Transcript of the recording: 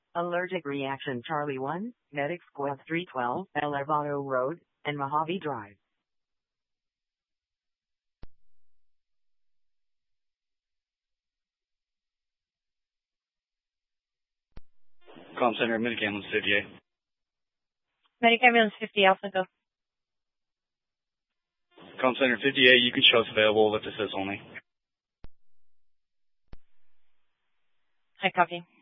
Allergic reaction Charlie 1, Medic Squad 312, El Arvado Road, and Mojave Drive. Comm Center, Medic Ambulance 58. Medic Ambulance 50 Alpha, go. Comm Center 58, you can show us available with assist only. I copy.